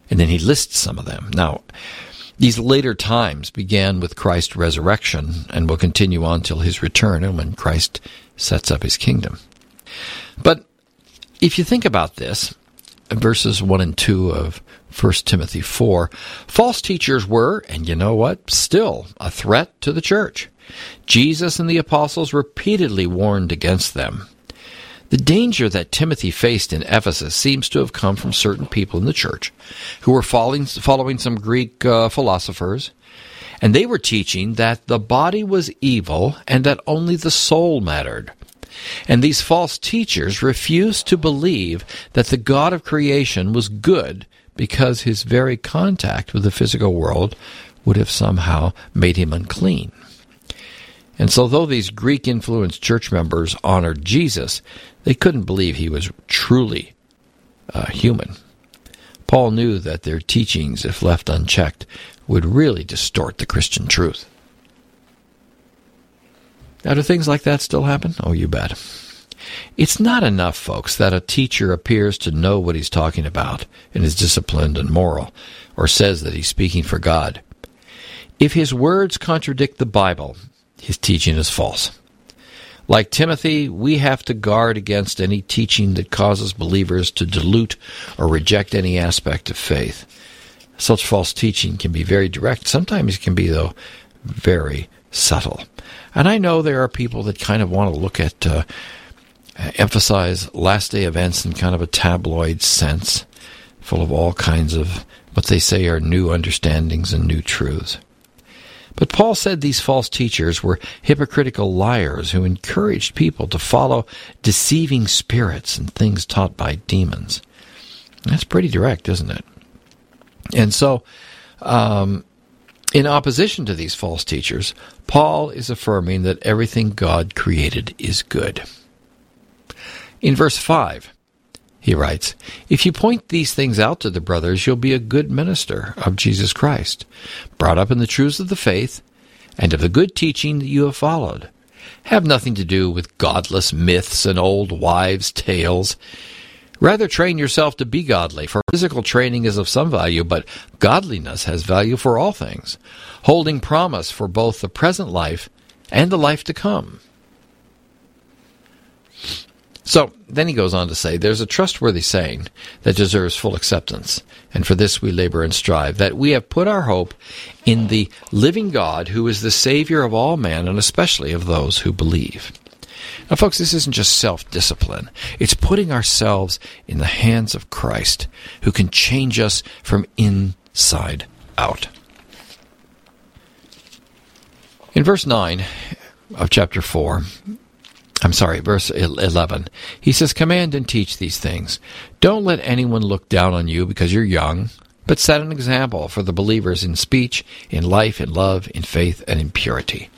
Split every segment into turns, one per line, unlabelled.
And then he lists some of them. Now, these later times began with Christ's resurrection and will continue on till his return and when Christ sets up his kingdom. But if you think about this, verses 1 and 2 of 1 Timothy 4, false teachers were, and you know what, still a threat to the church. Jesus and the apostles repeatedly warned against them. The danger that Timothy faced in Ephesus seems to have come from certain people in the church who were following some Greek philosophers, and they were teaching that the body was evil and that only the soul mattered. And these false teachers refused to believe that the God of creation was good because his very contact with the physical world would have somehow made him unclean. And so though these Greek-influenced church members honored Jesus, they couldn't believe he was truly human. Paul knew that their teachings, if left unchecked, would really distort the Christian truth. Now, do things like that still happen? Oh, you bet. It's not enough, folks, that a teacher appears to know what he's talking about and is disciplined and moral, or says that he's speaking for God. If his words contradict the Bible, his teaching is false. Like Timothy, we have to guard against any teaching that causes believers to dilute or reject any aspect of faith. Such false teaching can be very direct. Sometimes it can be, though, very subtle. And I know there are people that kind of want to look at, emphasize last-day events in kind of a tabloid sense, full of all kinds of what they say are new understandings and new truths. But Paul said these false teachers were hypocritical liars who encouraged people to follow deceiving spirits and things taught by demons. That's pretty direct, isn't it? And so, in opposition to these false teachers, Paul is affirming that everything God created is good. In verse 5, he writes, "If you point these things out to the brothers, you'll be a good minister of Jesus Christ, brought up in the truths of the faith and of the good teaching that you have followed. Have nothing to do with godless myths and old wives' tales. Rather train yourself to be godly, for physical training is of some value, but godliness has value for all things, holding promise for both the present life and the life to come." So, then he goes on to say, there's a trustworthy saying that deserves full acceptance, and for this we labor and strive, that we have put our hope in the living God who is the Savior of all men, and especially of those who believe. Now, folks, this isn't just self-discipline. It's putting ourselves in the hands of Christ, who can change us from inside out. In verse 9 of chapter 4, verse 11, he says, "Command and teach these things. Don't let anyone look down on you because you're young, but set an example for the believers in speech, in life, in love, in faith, and in purity."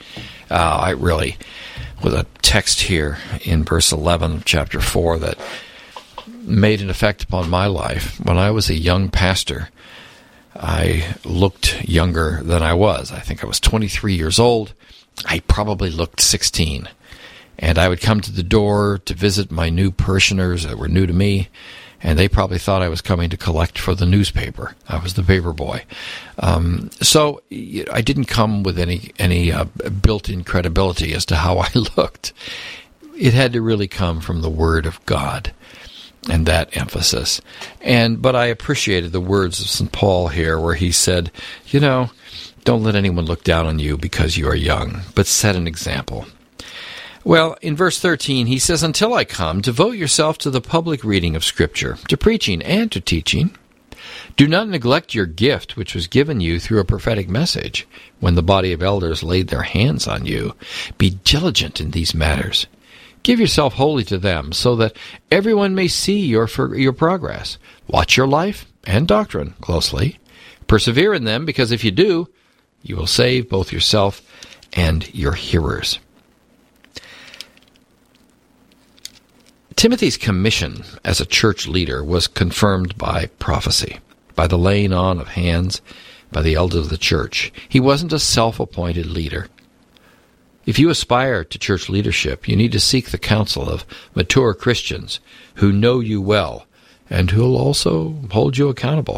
With a text here in verse 11 of chapter 4 that made an effect upon my life. When I was a young pastor, I looked younger than I was. I think I was 23 years old. I probably looked 16. And I would come to the door to visit my new parishioners that were new to me, and they probably thought I was coming to collect for the newspaper. I was the paper boy. So I didn't come with any built-in credibility as to how I looked. It had to really come from the Word of God and that emphasis. But I appreciated the words of St. Paul here where he said, don't let anyone look down on you because you are young, but set an example. Well, in verse 13, he says, "Until I come, devote yourself to the public reading of Scripture, to preaching and to teaching. Do not neglect your gift, which was given you through a prophetic message, when the body of elders laid their hands on you. Be diligent in these matters. Give yourself wholly to them, so that everyone may see your progress. Watch your life and doctrine closely. Persevere in them, because if you do, you will save both yourself and your hearers." Timothy's commission as a church leader was confirmed by prophecy, by the laying on of hands by the elders of the church. He wasn't a self-appointed leader. If you aspire to church leadership, you need to seek the counsel of mature Christians who know you well and who will also hold you accountable.